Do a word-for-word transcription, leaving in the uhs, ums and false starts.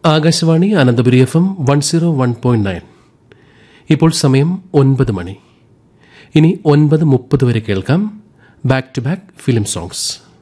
Akashvani Ananthapuri F M one zero one point nine. ഇപ്പോൾ സമയം ഒൻപത് മണി. ഇനി ഒൻപത് മുപ്പത് വരെ കേൾക്കാം back to back film songs.